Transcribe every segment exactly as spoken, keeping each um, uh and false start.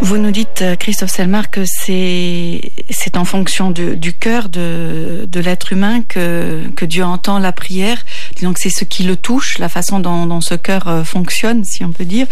Vous nous dites, Christophe Selmar, que c'est, c'est en fonction de, du cœur de, de l'être humain que, que Dieu entend la prière. Donc c'est ce qui le touche, la façon dont, dont ce cœur fonctionne, si on peut dire.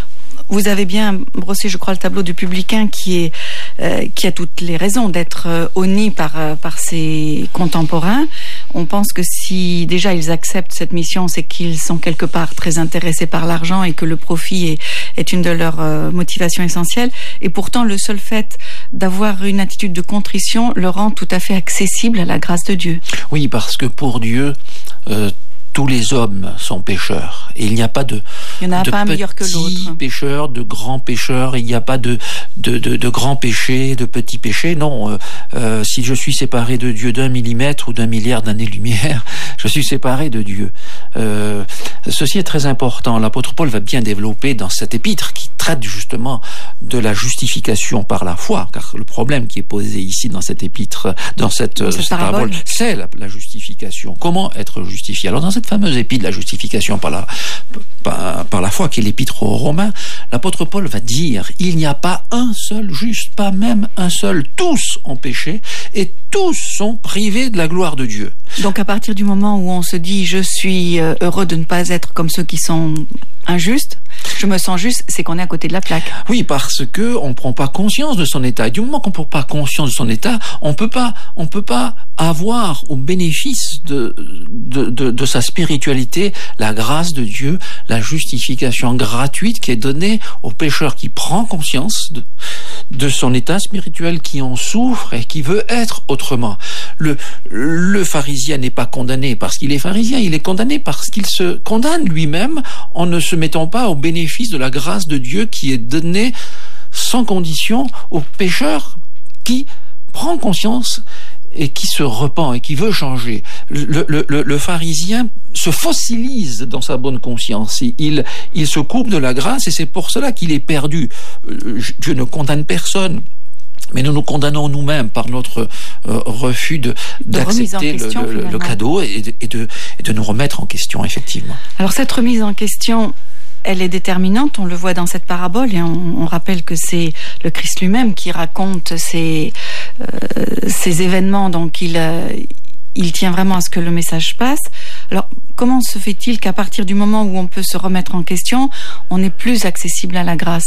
Vous avez bien brossé, je crois, le tableau du publicain qui est euh, qui a toutes les raisons d'être euh, honni par euh, par ses contemporains. On pense que si déjà ils acceptent cette mission, c'est qu'ils sont quelque part très intéressés par l'argent et que le profit est est une de leurs euh, motivations essentielles. Et pourtant, le seul fait d'avoir une attitude de contrition le rend tout à fait accessible à la grâce de Dieu. Oui, parce que pour Dieu, euh, tous les hommes sont pécheurs. Et il n'y a pas de, il n'y en a de pas un meilleur que l'autre. pécheurs, de grands pécheurs. Il n'y a pas de, de, de, de grands péchés, de petits péchés. Non, euh, euh, si je suis séparé de Dieu d'un millimètre ou d'un milliard d'années-lumière, je suis séparé de Dieu. Euh, ceci est très important. L'apôtre Paul va bien développer dans cette épître qui traite justement de la justification par la foi, car le problème qui est posé ici dans cette épître, dans cette, dans cette, cette parabole, parabole, c'est la, la justification. Comment être justifié? Alors dans cette fameuse épître de la justification par la, par, par la foi, qui est l'épître aux Romains, l'apôtre Paul va dire, il n'y a pas un seul juste, pas même un seul, tous ont péché et tous sont privés de la gloire de Dieu. Donc à partir du moment où on se dit, je suis heureux de ne pas être comme ceux qui sont injustes, je me sens juste, c'est qu'on est à côté de la plaque. Oui, parce que on prend pas conscience de son état. Et du moment qu'on prend pas conscience de son état, on peut pas, on peut pas avoir au bénéfice de, de, de, de sa spiritualité la grâce de Dieu, la justification gratuite qui est donnée au pécheur qui prend conscience de, de son état spirituel, qui en souffre et qui veut être autrement. Le, le pharisien n'est pas condamné parce qu'il est pharisien, il est condamné parce qu'il se condamne lui-même en ne se mettant pas au bénéfice de la grâce de Dieu qui est donnée sans condition au pécheur qui prend conscience et qui se repent et qui veut changer. Le, le, le, le pharisien se fossilise dans sa bonne conscience. Il, il se coupe de la grâce et c'est pour cela qu'il est perdu. Dieu ne condamne personne. Mais nous nous condamnons nous-mêmes par notre euh, refus de, d'accepter de question, le, le, le cadeau et de, et, de, et de nous remettre en question, effectivement. Alors cette remise en question, elle est déterminante, on le voit dans cette parabole, et on, on rappelle que c'est le Christ lui-même qui raconte ces, euh, ces événements, donc il, euh, il tient vraiment à ce que le message passe. Alors comment se fait-il qu'à partir du moment où on peut se remettre en question, on est plus accessible à la grâce ?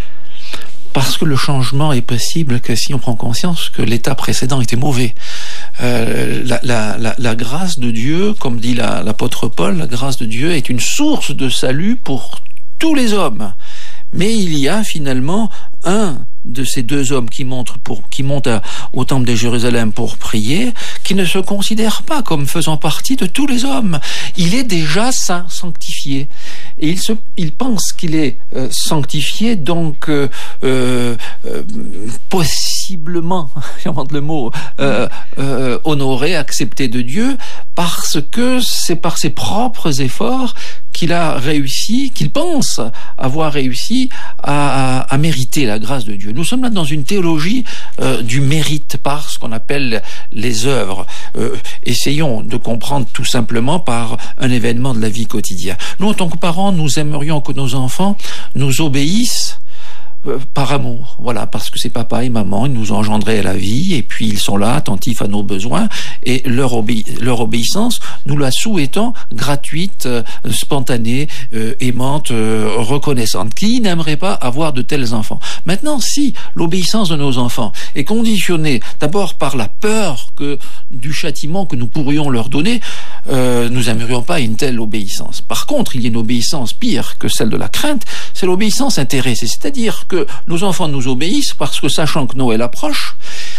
Parce que le changement est possible que si on prend conscience que l'état précédent était mauvais. Euh, la, la, la, la grâce de Dieu, comme dit la, l'apôtre Paul, la grâce de Dieu est une source de salut pour tous les hommes. Mais il y a finalement un de ces deux hommes qui montent, pour, qui montent à, au temple de Jérusalem pour prier, qui ne se considère pas comme faisant partie de tous les hommes. Il est déjà saint, sanctifié. Et il, se, il pense qu'il est euh, sanctifié, donc euh, euh, euh, possiblement, j'invente le mot, euh, euh, honoré, accepté de Dieu, parce que c'est par ses propres efforts qu'il a réussi, qu'il pense avoir réussi à, à, à mériter la grâce de Dieu. Nous sommes là dans une théologie euh, du mérite par ce qu'on appelle les œuvres. Euh, essayons de comprendre tout simplement par un événement de la vie quotidienne. Nous, en tant que parents, nous aimerions que nos enfants nous obéissent par amour, voilà, parce que c'est papa et maman, ils nous ont engendrés à la vie, et puis ils sont là, attentifs à nos besoins, et leur, obé- leur obéissance, nous la souhaitons gratuite, euh, spontanée, euh, aimante, euh, reconnaissante. Qui n'aimerait pas avoir de tels enfants? Maintenant, si l'obéissance de nos enfants est conditionnée d'abord par la peur que du châtiment que nous pourrions leur donner, euh, nous n'aimerions pas une telle obéissance. Par contre, il y a une obéissance pire que celle de la crainte, c'est l'obéissance intéressée, c'est-à-dire que nos enfants nous obéissent parce que, sachant que Noël approche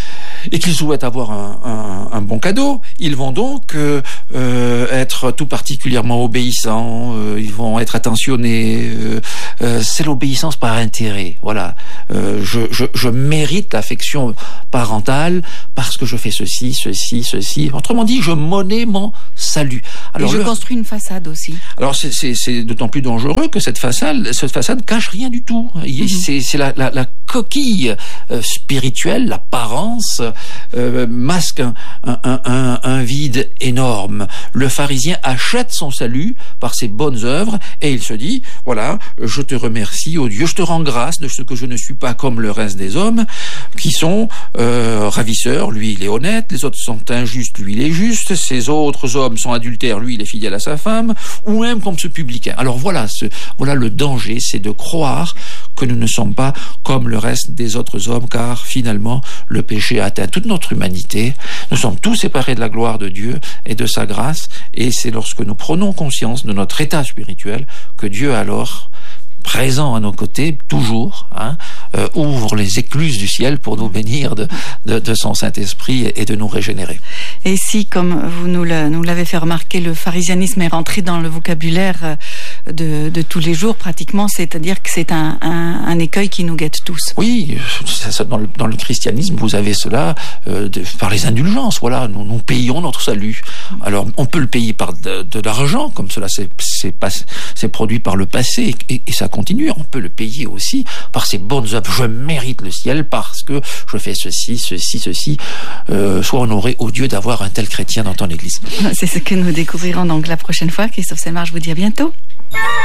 et qu'ils souhaitent avoir un, un, un bon cadeau, ils vont donc euh, euh, être tout particulièrement obéissants, euh, ils vont être attentionnés. Euh, euh, c'est l'obéissance par intérêt. Voilà, euh, je, je, je mérite l'affection parentale parce que je fais ceci, ceci, ceci. Autrement dit, je monnaie mon salut. Alors, et je le... construis une façade aussi. Alors c'est, c'est, c'est d'autant plus dangereux que cette façade, cette façade cache rien du tout. Mm-hmm. C'est, c'est la, la, la coquille euh, spirituelle, l'apparence euh, masque un, un, un, un vide énorme. Le pharisien achète son salut par ses bonnes œuvres et il se dit, voilà, je te remercie, ô Dieu, je te rends grâce de ce que je ne suis pas comme le reste des hommes qui sont euh, ravisseurs, lui il est honnête, les autres sont injustes, lui il est juste, ces autres hommes sont adultères, lui il est fidèle à sa femme, ou même comme ce publicain. Alors voilà, ce, voilà le danger, c'est de croire que nous ne sommes pas comme le reste des autres hommes, car finalement le péché a atteint toute notre humanité. Nous sommes tous séparés de la gloire de Dieu et de sa grâce, et c'est lorsque nous prenons conscience de notre état spirituel que Dieu alors, présent à nos côtés, toujours, hein, euh, ouvre les écluses du ciel pour nous bénir de, de, de son Saint-Esprit et de nous régénérer. Et si, comme vous nous l'avez fait remarquer, le pharisianisme est rentré dans le vocabulaire de, de tous les jours, pratiquement, c'est-à-dire que c'est un, un, un écueil qui nous guette tous. Oui, ça, dans, le, dans le christianisme, vous avez cela euh, de, par les indulgences. Voilà, nous, nous payons notre salut. Alors, on peut le payer par de, de l'argent, comme cela s'est produit par le passé, et, et ça continue. On peut le payer aussi par ses bonnes œuvres. Je mérite le ciel parce que je fais ceci, ceci, ceci. Euh, sois honoré, ô Dieu, d'avoir un tel chrétien dans ton église. C'est ce que nous découvrirons donc la prochaine fois. Christophe Selmar, je vous dis à bientôt.